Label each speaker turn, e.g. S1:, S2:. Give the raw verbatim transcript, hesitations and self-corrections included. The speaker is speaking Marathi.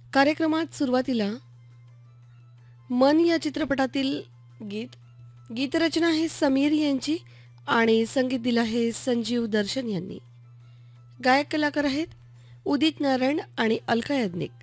S1: कार्यक्रमात सुरुवातीला मन या चित्रपटातील गीत. गीतरचना आहे समीर यांची आणि संगीत दिलं आहे संजीव दर्शन यांनी. गायक कलाकार आहेत उदित नारायण आणि अलका याज्ञिक.